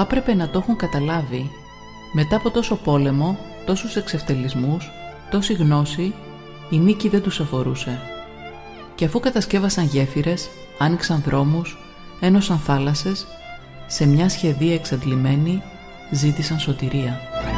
Θα έπρεπε να το έχουν καταλάβει. Μετά από τόσο πόλεμο, τόσους εξευτελισμούς, τόση γνώση, η νίκη δεν τους αφορούσε. Και αφού κατασκεύασαν γέφυρες, άνοιξαν δρόμους, ένωσαν θάλασσες, σε μια σχεδία εξαντλημένη ζήτησαν σωτηρία.